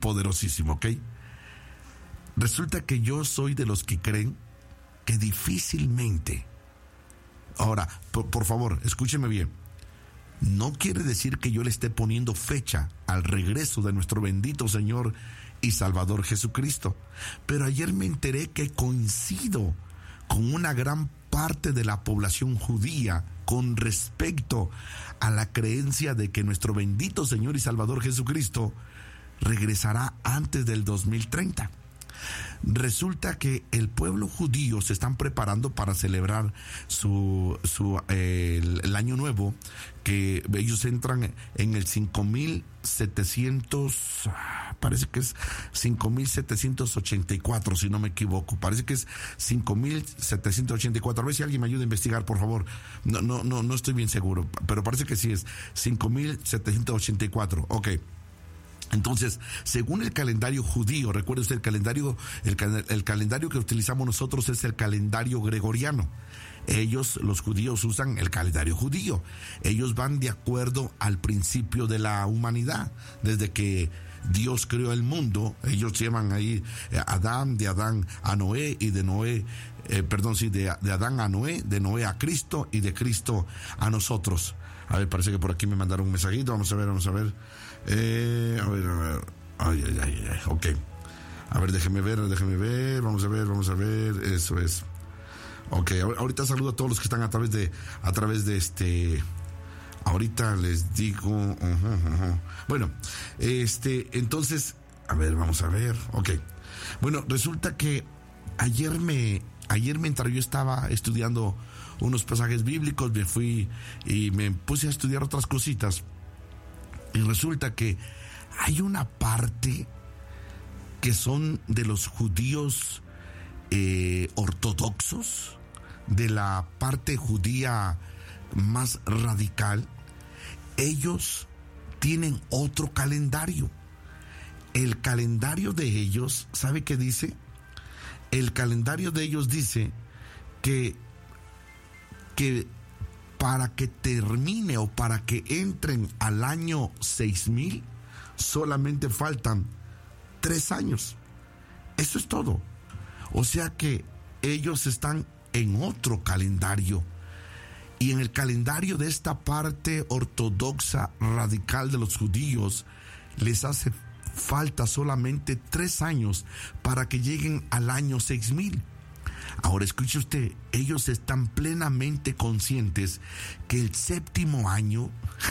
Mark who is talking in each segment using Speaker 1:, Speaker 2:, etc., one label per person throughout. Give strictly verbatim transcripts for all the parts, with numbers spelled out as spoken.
Speaker 1: poderosísimo, ¿ok? Resulta que yo soy de los que creen que difícilmente... Ahora, por, por favor, escúcheme bien. No quiere decir que yo le esté poniendo fecha al regreso de nuestro bendito Señor y Salvador Jesucristo. Pero ayer me enteré que coincido con una gran parte de la población judía con respecto a la creencia de que nuestro bendito Señor y Salvador Jesucristo regresará antes del dos mil treinta. Resulta que el pueblo judío se están preparando para celebrar su, su eh, el, el año nuevo, que ellos entran en el cinco mil setecientos, parece que es cinco mil setecientos ochenta y cuatro, si no me equivoco, parece que es cinco mil setecientos ochenta y cuatro, a ver si alguien me ayuda a investigar, por favor, no, no, no, no estoy bien seguro, pero parece que sí es cinco mil setecientos ochenta y cuatro, ok. Entonces, según el calendario judío, recuerde usted, el calendario, el, el calendario que utilizamos nosotros es el calendario gregoriano. Ellos, los judíos, usan el calendario judío. Ellos van de acuerdo al principio de la humanidad. Desde que Dios creó el mundo, ellos llaman ahí eh, Adán, de Adán a Noé, y de Noé, eh, perdón, sí, de, de Adán a Noé, de Noé a Cristo, y de Cristo a nosotros. A ver, parece que por aquí me mandaron un mensajito, vamos a ver, vamos a ver. Eh, a ver, a ver, ay, ay, ay, ay, ok. A ver, déjeme ver, déjeme ver, vamos a ver, vamos a ver, eso es. Ok, ahorita saludo a todos los que están a través de, a través de este, ahorita les digo, uh-huh, uh-huh. Bueno, este, entonces, a ver, vamos a ver, ok. Bueno, resulta que ayer me, ayer mientras yo estaba estudiando unos pasajes bíblicos, me fui y me puse a estudiar otras cositas. Y resulta que hay una parte que son de los judíos eh, ortodoxos, de la parte judía más radical. Ellos tienen otro calendario. El calendario de ellos, ¿sabe qué dice? El calendario de ellos dice que, que para que termine o para que entren al año seis mil, solamente faltan tres años. Eso es todo. O sea que ellos están en otro calendario. Y en el calendario de esta parte ortodoxa radical de los judíos, les hace falta solamente tres años para que lleguen al año seis mil. Ahora escuche usted, ellos están plenamente conscientes que el séptimo año,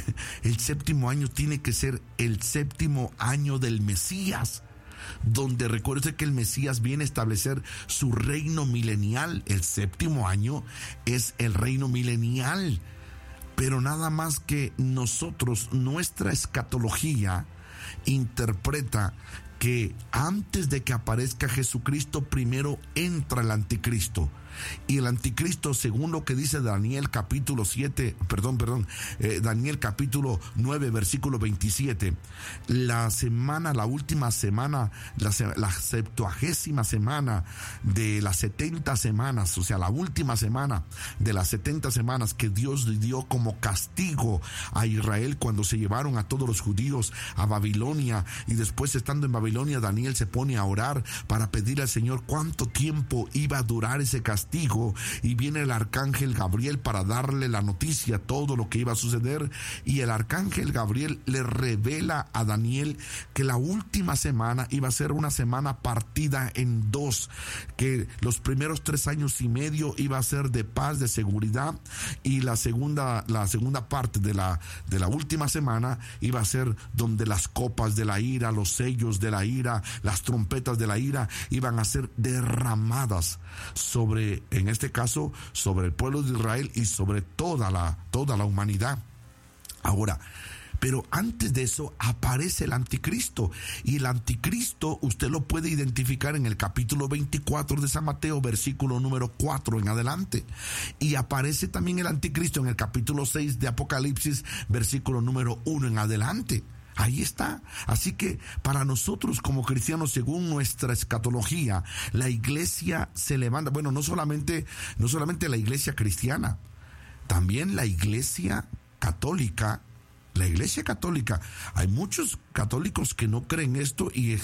Speaker 1: el séptimo año tiene que ser el séptimo año del Mesías, donde recuerde que el Mesías viene a establecer su reino milenial. El séptimo año es el reino milenial, pero nada más que nosotros, nuestra escatología interpreta que antes de que aparezca Jesucristo, primero entra el anticristo. Y el anticristo, según lo que dice Daniel capítulo siete, perdón, perdón, eh, Daniel capítulo nueve, versículo veintisiete, la semana, la última semana, la, la septuagésima semana de las setenta semanas, o sea, la última semana de las setenta semanas que Dios dio como castigo a Israel cuando se llevaron a todos los judíos a Babilonia, y después estando en Babilonia, Daniel se pone a orar para pedir al Señor cuánto tiempo iba a durar ese castigo. Y viene el arcángel Gabriel para darle la noticia, todo lo que iba a suceder, y el arcángel Gabriel le revela a Daniel que la última semana iba a ser una semana partida en dos, que los primeros tres años y medio iba a ser de paz, de seguridad, y la segunda, la segunda parte de la, de la última semana iba a ser donde las copas de la ira, los sellos de la ira, las trompetas de la ira iban a ser derramadas sobre, en este caso, sobre el pueblo de Israel y sobre toda la, toda la humanidad. Ahora, pero antes de eso aparece el anticristo, y el anticristo usted lo puede identificar en el capítulo veinticuatro de San Mateo, versículo número cuatro en adelante, y aparece también el anticristo en el capítulo seis de Apocalipsis, versículo número uno en adelante. Ahí está. Así que para nosotros como cristianos, según nuestra escatología, la iglesia se levanta. Bueno, no solamente, no solamente la iglesia cristiana, también la iglesia católica. La iglesia católica, hay muchos católicos que no creen esto y